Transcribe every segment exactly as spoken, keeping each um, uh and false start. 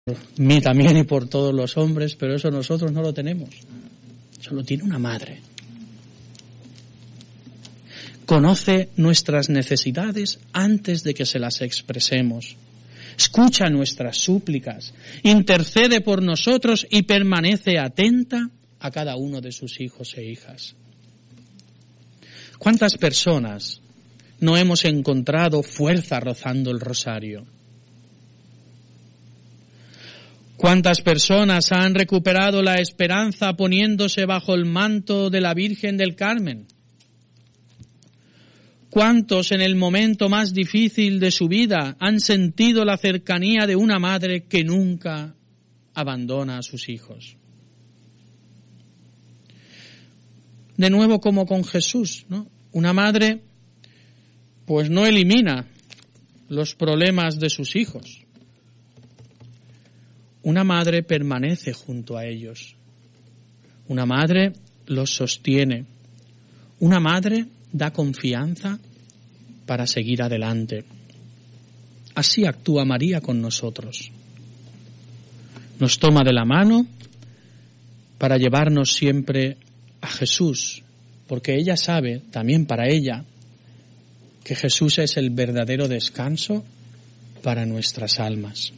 mí también y por todos los hombres, pero eso nosotros no lo tenemos. Eso lo tiene una madre. Conoce nuestras necesidades antes de que se las expresemos. Escucha nuestras súplicas, intercede por nosotros y permanece atenta a cada uno de sus hijos e hijas. ¿Cuántas personas no hemos encontrado fuerza rozando el rosario? ¿Cuántas personas han recuperado la esperanza poniéndose bajo el manto de la Virgen del Carmen? ¿Cuántos en el momento más difícil de su vida han sentido la cercanía de una madre que nunca abandona a sus hijos? De nuevo, como con Jesús, ¿no? Una madre pues no elimina los problemas de sus hijos. Una madre permanece junto a ellos. Una madre los sostiene. Una madre da confianza para seguir adelante. Así actúa María con nosotros. Nos toma de la mano para llevarnos siempre a Jesús, porque ella sabe, también para ella, que Jesús es el verdadero descanso para nuestras almas.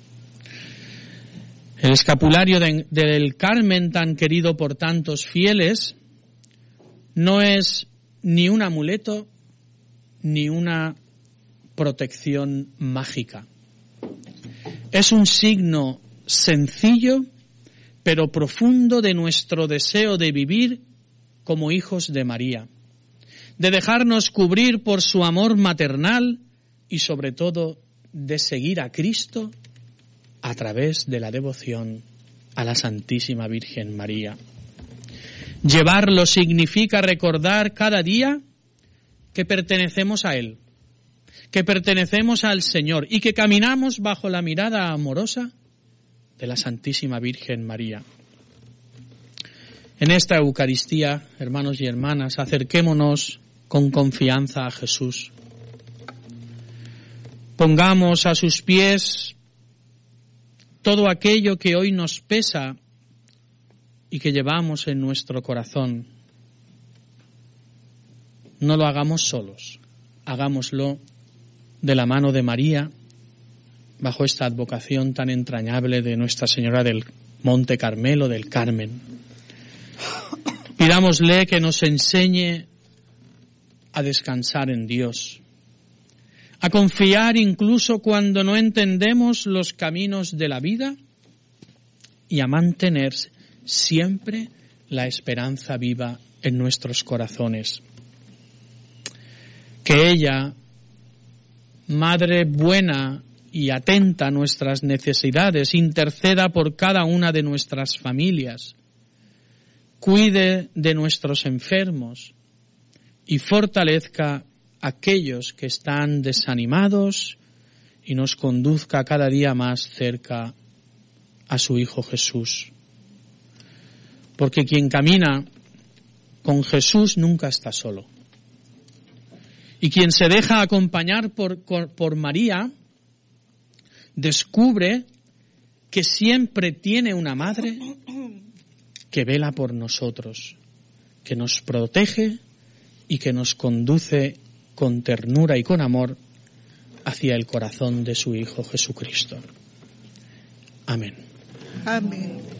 El escapulario de, del Carmen, tan querido por tantos fieles, no es ni un amuleto ni una protección mágica. Es un signo sencillo pero profundo de nuestro deseo de vivir como hijos de María, de dejarnos cubrir por su amor maternal y sobre todo de seguir a Cristo a través de la devoción a la Santísima Virgen María. Llevarlo significa recordar cada día que pertenecemos a Él, que pertenecemos al Señor y que caminamos bajo la mirada amorosa de la Santísima Virgen María. En esta Eucaristía, hermanos y hermanas, acerquémonos con confianza a Jesús. Pongamos a sus pies todo aquello que hoy nos pesa y que llevamos en nuestro corazón. No lo hagamos solos, hagámoslo de la mano de María, bajo esta advocación tan entrañable de Nuestra Señora del Monte Carmelo, del Carmen. Pidámosle que nos enseñe a descansar en Dios, a confiar incluso cuando no entendemos los caminos de la vida y a mantener siempre la esperanza viva en nuestros corazones. Que ella, Madre buena y atenta a nuestras necesidades, interceda por cada una de nuestras familias, cuide de nuestros enfermos y fortalezca a aquellos que están desanimados y nos conduzca cada día más cerca a su Hijo Jesús. Porque quien camina con Jesús nunca está solo. Y quien se deja acompañar por, por María, descubre que siempre tiene una madre que vela por nosotros, que nos protege y que nos conduce con ternura y con amor hacia el corazón de su Hijo Jesucristo. Amén. Amén.